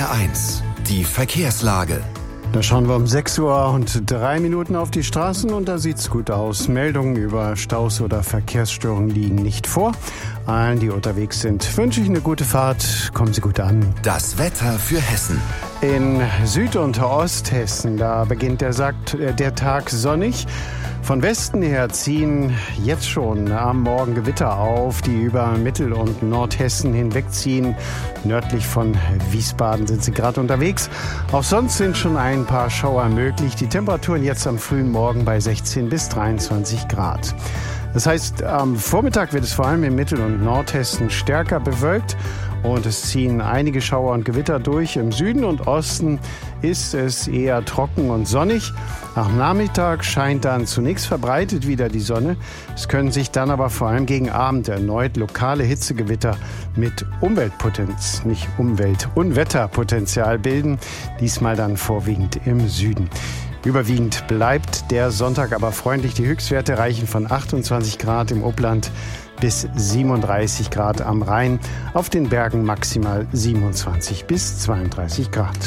HR1, die Verkehrslage. Da schauen wir um 6:03 auf die Straßen und da sieht's gut aus. Meldungen über Staus oder Verkehrsstörungen liegen nicht vor. Allen, die unterwegs sind, wünsche ich eine gute Fahrt. Kommen Sie gut an. Das Wetter für Hessen. In Süd- und Osthessen, da beginnt der Tag sonnig. Von Westen her ziehen jetzt schon am Morgen Gewitter auf, die über Mittel- und Nordhessen hinwegziehen. Nördlich von Wiesbaden sind sie gerade unterwegs. Auch sonst sind schon ein paar Schauer möglich. Die Temperaturen jetzt am frühen Morgen bei 16 bis 23 Grad. Das heißt, am Vormittag wird es vor allem in Mittel- und Nordhessen stärker bewölkt und es ziehen einige Schauer und Gewitter durch. Im Süden und Osten ist es eher trocken und sonnig. Am Nachmittag scheint dann zunächst verbreitet wieder die Sonne. Es können sich dann aber vor allem gegen Abend erneut lokale Hitzegewitter mit Unwetterpotenzial bilden. Diesmal dann vorwiegend im Süden. Überwiegend bleibt der Sonntag aber freundlich. Die Höchstwerte reichen von 28 Grad im Upland bis 37 Grad am Rhein. Auf den Bergen maximal 27 bis 32 Grad.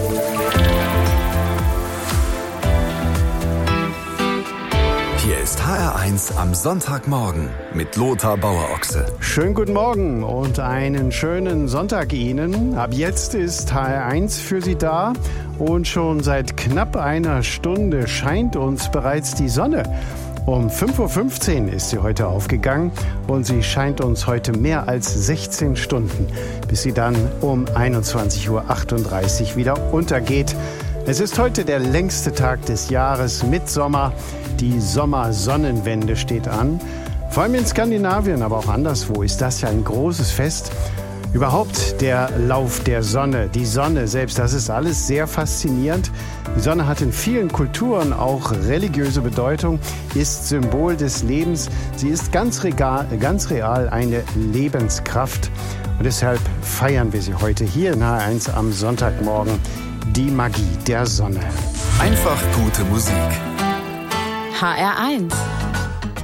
Hier ist HR1 am Sonntagmorgen mit Lothar Bauer-Ochse. Schönen guten Morgen und einen schönen Sonntag Ihnen. Ab jetzt ist HR1 für Sie da und schon seit knapp einer Stunde scheint uns bereits die Sonne. Um 5:15 ist sie heute aufgegangen und sie scheint uns heute mehr als 16 Stunden, bis sie dann um 21:38 wieder untergeht. Es ist heute der längste Tag des Jahres mit Sommer. Die Sommersonnenwende steht an. Vor allem in Skandinavien, aber auch anderswo ist das ja ein großes Fest. Überhaupt der Lauf der Sonne, die Sonne selbst, das ist alles sehr faszinierend. Die Sonne hat in vielen Kulturen auch religiöse Bedeutung, ist Symbol des Lebens. Sie ist ganz real eine Lebenskraft. Und deshalb feiern wir sie heute hier in HR1 am Sonntagmorgen. Die Magie der Sonne. Einfach gute Musik. HR1